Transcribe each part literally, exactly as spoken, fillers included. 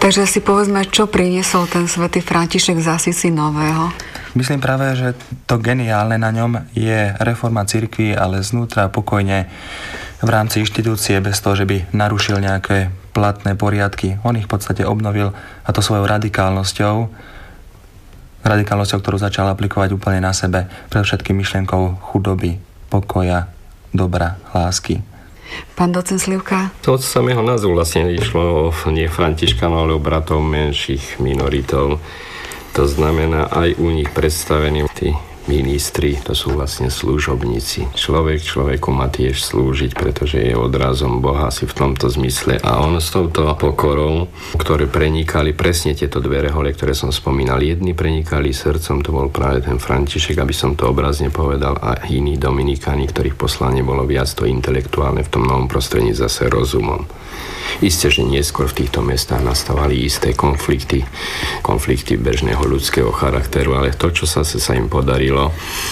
Takže si povedzme, čo priniesol ten svätý František z Asisi nového? Myslím práve, že to geniálne na ňom je reforma cirkvi, ale znútra pokojne v rámci inštitúcie, bez toho, že by narušil nejaké platné poriadky. On ich v podstate obnovil, a to svojou radikálnosťou, radikálnosťou, ktorú začal aplikovať úplne na sebe, predovšetkým myšlienkou chudoby, pokoja, dobra, lásky. Pán docent Slivka? To od samého názvu vlastne išlo nie Františkanov, ale o bratov menších minoritov. To znamená, aj u nich predstavení tí ministri, to sú vlastne služobníci. Človek človeku má tiež slúžiť, pretože je odrazom Boha asi v tomto zmysle. A on s touto pokorou, ktoré prenikali presne tieto dve rehole, ktoré som spomínal. Jedni prenikali srdcom, to bol práve ten František, aby som to obrazne povedal, a iní dominikáni, ktorých poslanie bolo viac to intelektuálne, v tom novom prostredí zase rozumom. Isté, že neskôr v týchto mestách nastávali isté konflikty, konflikty bežného ľudského charakteru, ale to, čo sa, sa im podarilo,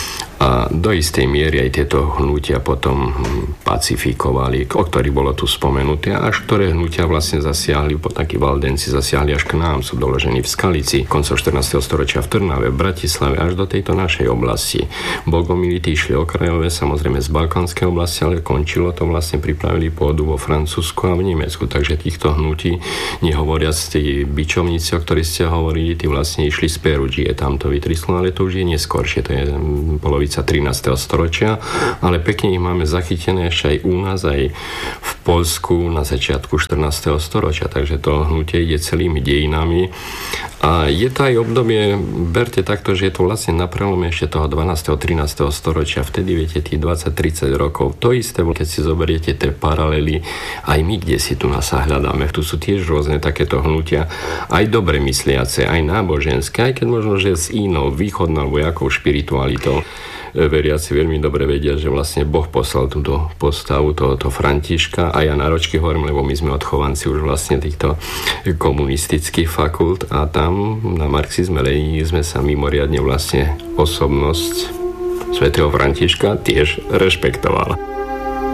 a do istej miery aj tieto hnutia potom pacifikovali, o ktorých bolo tu spomenuté, až ktoré hnutia vlastne zasiahli, po takí valdenci zasiahli až k nám, sú doložení v Skalici, koncom štrnásteho storočia v Trnave, v Bratislave, až do tejto našej oblasti. Bogomiliti išli okrajové, samozrejme z balkánskej oblasti, ale končilo to vlastne, pripravili pôdu vo Francúzsku a v Nemecku, takže týchto hnutí, nehovoriac tí bičovníci, o ktorých ste hovorili, tí vlastne išli z Peruggie, tam to vytryslo, ale to už je neskôršie, to je polovica trinásteho storočia, ale pekne ich máme zachytené ešte aj u nás, aj v Poľsku na začiatku štrnásteho storočia, takže to hnutie ide celými dejinami. A je to aj obdobie, berte takto, že je to vlastne na prelome ešte toho dvanásteho trinásteho storočia, vtedy viete tých dvadsať tridsať rokov. To isté, keď si zoberiete tie paralely, aj my, kde si tu nás hľadáme, tu sú tiež rôzne takéto hnutia, aj dobre mysliace, aj náboženské, aj keď možno, že s inou východnou alebo jakou špiritualitou. Veriaci veľmi dobre vedia, že vlastne Boh poslal túto postavu tohoto Františka, a ja na ročky hovorím, lebo my sme odchovanci už vlastne týchto komunistických fakult, a tam na marxizme, leninizme sa mimoriadne vlastne osobnosť svätého Františka tiež rešpektovala.